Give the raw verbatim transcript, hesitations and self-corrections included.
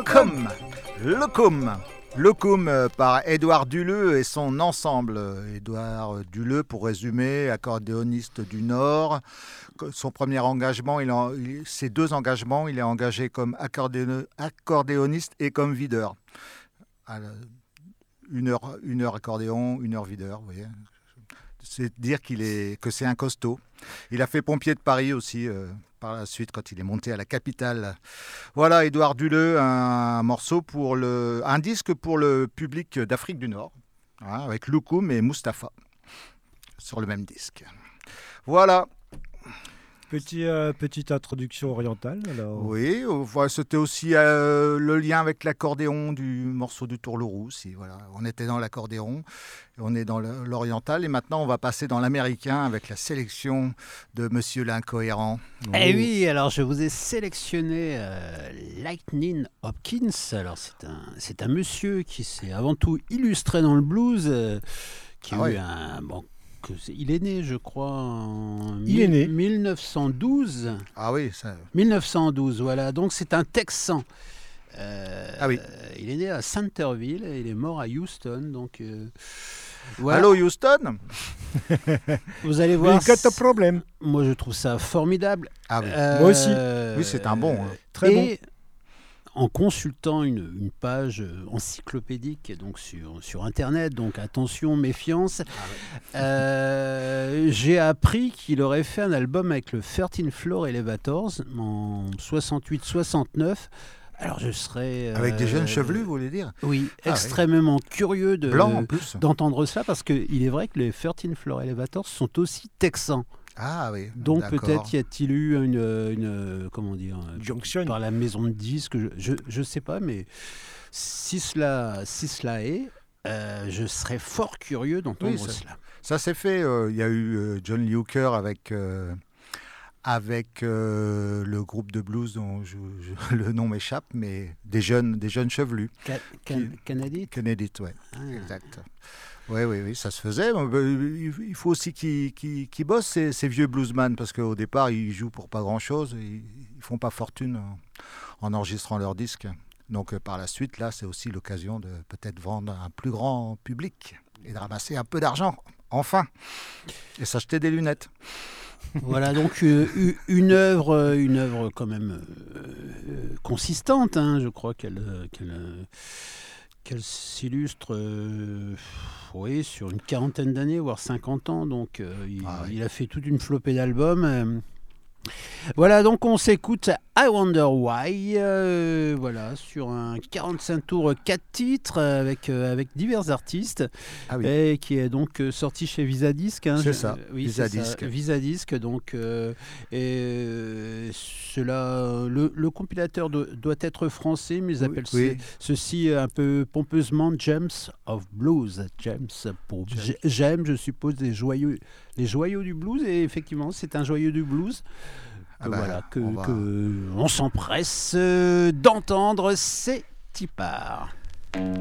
Locum. Locum. Locum euh, par Édouard Duleux et son ensemble. Édouard Duleux, pour résumer, accordéoniste du Nord. Son premier engagement, il en, il, ses deux engagements, il est engagé comme accordéo, accordéoniste et comme videur. Alors, une heure, une heure accordéon, une heure videur, vous voyez. C'est dire qu'il est, que c'est un costaud. Il a fait pompier de Paris aussi, euh, par la suite, quand il est monté à la capitale. Voilà, Édouard Duleux, un, un morceau pour le, un disque pour le public d'Afrique du Nord, hein, avec Loukoum et Mustapha, sur le même disque. Voilà. Petit, euh, petite introduction orientale. Alors. Oui, voilà, c'était aussi euh, le lien avec l'accordéon du morceau du Tourlourou. Si, voilà. On était dans l'accordéon, on est dans l'oriental et maintenant on va passer dans l'américain avec la sélection de Monsieur l'Incohérent. Eh oui, alors je vous ai sélectionné euh, Lightning Hopkins. Alors c'est un, c'est un monsieur qui s'est avant tout illustré dans le blues, euh, qui ah a ouais. eu un... Bon, Que il est né, je crois, en il mi- est né. mille neuf cent douze. Ah oui, ça... mille neuf cent douze, voilà. Donc c'est un Texan. Euh, ah oui. Il est né à Centerville et il est mort à Houston. Donc, euh, voilà. Allô, Houston. Vous allez voir. Mais pas de problème. Moi, je trouve ça formidable. Ah oui. Euh, Moi aussi. Oui, c'est un bon. Hein. Très et, bon. En consultant une, une page encyclopédique donc sur, sur Internet, donc attention, méfiance, ah ouais. euh, j'ai appris qu'il aurait fait un album avec le treize Floor Elevators en soixante-huit soixante-neuf. Alors je serais... Avec euh, des jeunes chevelus, euh, vous voulez dire ? Oui, ah extrêmement ouais. curieux de, Blanc, en plus. d'entendre ça, parce qu'il est vrai que les treize Floor Elevators sont aussi texans. Ah oui. Donc d'accord. peut-être y a-t-il eu une, une comment dire, Junction par la maison de disques, je je sais pas, mais si cela si cela est, euh, je serais fort curieux d'entendre oui, ça, cela. Ça s'est fait. Il euh, y a eu euh, John Lee Hooker avec euh, avec euh, le groupe de blues dont je, je, le nom m'échappe, mais des jeunes des jeunes chevelus. Ca- can- Kennedy. Kennedy, ouais. Ah. Exact. Oui, oui, oui, ça se faisait. Il faut aussi qu'ils, qu'ils, qu'ils bossent, ces, ces vieux bluesman, parce qu'au départ, ils jouent pour pas grand-chose. Ils ne font pas fortune en, en enregistrant leurs disques. Donc, par la suite, là, c'est aussi l'occasion de peut-être vendre à un plus grand public et de ramasser un peu d'argent, enfin, et s'acheter des lunettes. Voilà, donc euh, une œuvre, une œuvre quand même euh, consistante, hein, je crois qu'elle... qu'elle qu'elle s'illustre euh, oui, sur une quarantaine d'années, voire cinquante ans. Donc, euh, il, ah oui. il a fait toute une flopée d'albums. Euh, voilà, donc on s'écoute I Wonder Why, euh, voilà, sur un quarante-cinq tours, quatre titres, avec, euh, avec divers artistes, ah oui. et qui est donc sorti chez Visadisc. Hein, c'est je, ça, oui, Visadisc. Visadisc, donc, euh, et euh, cela, le, le compilateur do, doit être français, mais ils appellent oui, oui. ceci un peu pompeusement Gems of Blues. Gems, pour Gems. J'aime, je suppose, les joyeux, les joyaux du blues, et effectivement, c'est un joyeux du blues. Que, ah bah, voilà, que, on, va... que on s'empresse d'entendre ces tipars.